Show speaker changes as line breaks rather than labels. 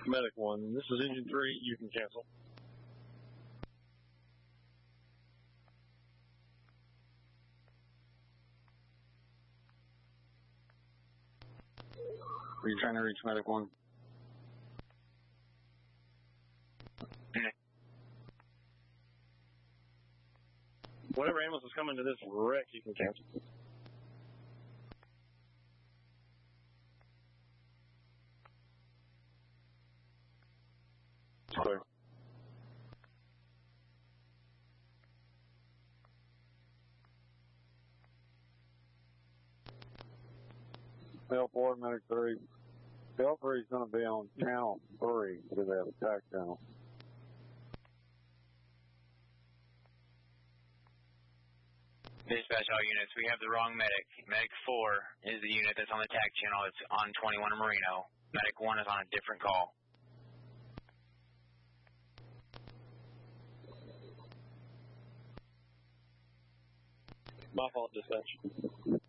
Medic 1, this is Engine 3, you can cancel.
Are you trying to reach Medic 1?
Whatever ambulance is coming to this wreck, you can cancel. It's clear.
L4, Medic 3. L3 is going to be on channel 3 because they have a tack channel.
Dispatch all units, we have the wrong medic. Medic 4 is the unit that's on the TAC channel. It's on 21 Marino. Medic 1 is on a different call.
My fault, dispatch.